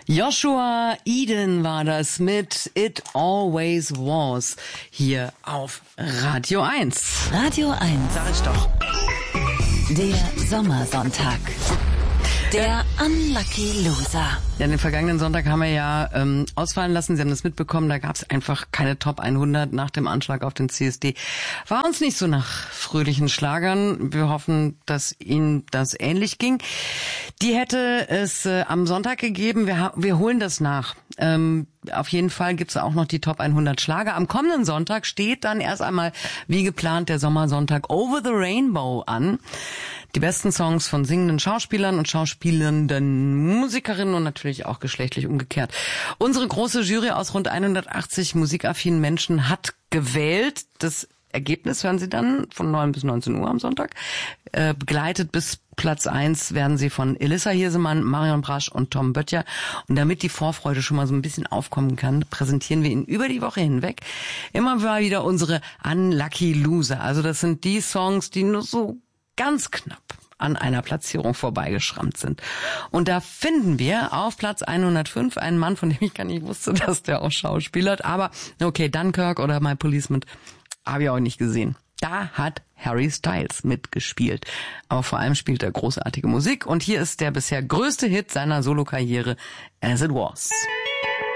Joshua Eden war das mit It Always Was hier auf Radio 1. Radio 1. Sag ich doch. Der Sommersonntag. Der Unlucky Loser. Ja, den vergangenen Sonntag haben wir ja ausfallen lassen. Sie haben das mitbekommen, da gab es einfach keine Top 100 nach dem Anschlag auf den CSD. War uns nicht so nach fröhlichen Schlagern. Wir hoffen, dass Ihnen das ähnlich ging. Die hätte es am Sonntag gegeben. Wir holen das nach. Auf jeden Fall gibt's auch noch die Top 100 Schlager. Am kommenden Sonntag steht dann erst einmal, wie geplant, der Sommersonntag Over the Rainbow an. Die besten Songs von singenden Schauspielern und schauspielenden Musikerinnen und natürlich auch geschlechtlich umgekehrt. Unsere große Jury aus rund 180 musikaffinen Menschen hat gewählt. Das Ergebnis hören Sie dann von 9 bis 19 Uhr am Sonntag. Begleitet bis Platz 1 werden Sie von Elissa Hirsemann, Marion Brasch und Tom Böttcher. Und damit die Vorfreude schon mal so ein bisschen aufkommen kann, präsentieren wir Ihnen über die Woche hinweg immer mal wieder unsere Unlucky Loser. Also das sind die Songs, die nur so ganz knapp an einer Platzierung vorbeigeschrammt sind. Und da finden wir auf Platz 105 einen Mann, von dem ich gar nicht wusste, dass der auch schauspielert. Aber okay, Dunkirk oder My Policeman habe ich auch nicht gesehen. Da hat Harry Styles mitgespielt. Aber vor allem spielt er großartige Musik. Und hier ist der bisher größte Hit seiner Solokarriere, As It Was.